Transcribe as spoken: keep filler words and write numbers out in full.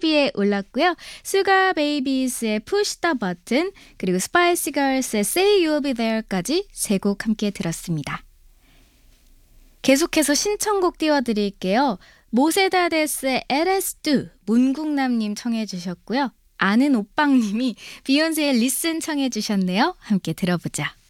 십 위에 올랐고요. 수가 베이비스의 Push the Button 그리고 스파이시 걸스의 Say You'll Be There까지 세 곡 함께 들었습니다. 계속해서 신청곡 띄워드릴게요. 모세다데스의 엘에스두 문국남님 청해 주셨고요. 아는 오빵님이 비욘세의 리슨 청해 주셨네요. 함께 들어보자.